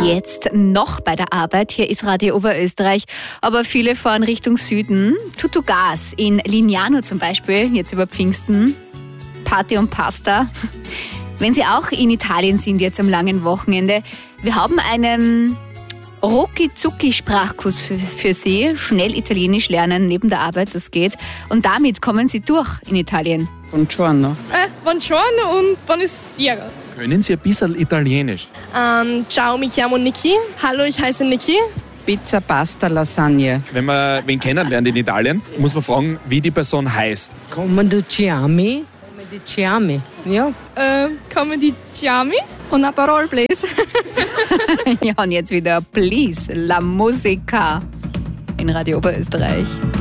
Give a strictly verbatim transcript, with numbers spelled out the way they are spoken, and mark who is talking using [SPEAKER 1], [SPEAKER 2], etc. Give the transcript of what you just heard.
[SPEAKER 1] jetzt noch bei der Arbeit. Hier ist Radio Oberösterreich, aber viele fahren Richtung Süden. Tutugas in Lignano zum Beispiel, jetzt über Pfingsten. Party und Pasta. Wenn Sie auch in Italien sind, jetzt am langen Wochenende, wir haben einen Rucki-Zucki-Sprachkurs für, für Sie. Schnell Italienisch lernen neben der Arbeit, das geht. Und damit kommen Sie durch in Italien.
[SPEAKER 2] Buongiorno.
[SPEAKER 3] Eh, buongiorno und buonasera.
[SPEAKER 4] Können Sie ein bisschen Italienisch?
[SPEAKER 3] Um, ciao, mi chiamo Niki. Hallo, ich heiße Niki.
[SPEAKER 2] Pizza, Pasta, Lasagne.
[SPEAKER 4] Wenn man wen kennenlernt in Italien, muss man fragen, wie die Person heißt.
[SPEAKER 5] Come tu chiami? Come ti chiami? Ja.
[SPEAKER 3] Uh, come di chiami? Una parola, please.
[SPEAKER 1] Ja, und jetzt wieder Please, la musica in Radio Oberösterreich.